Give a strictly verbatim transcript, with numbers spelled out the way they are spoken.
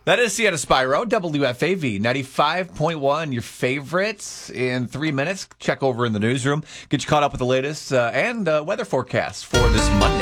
That is Sienna Spyro, W F A V ninety-five point one, your favorites in three minutes. Check over in the newsroom. Get you caught up with the latest uh, and uh, weather forecasts for this Monday.